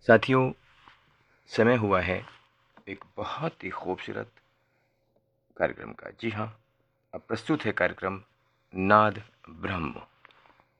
साथियों, समय हुआ है एक बहुत ही खूबसूरत कार्यक्रम का। जी हाँ, अब प्रस्तुत है कार्यक्रम नाद ब्रह्म।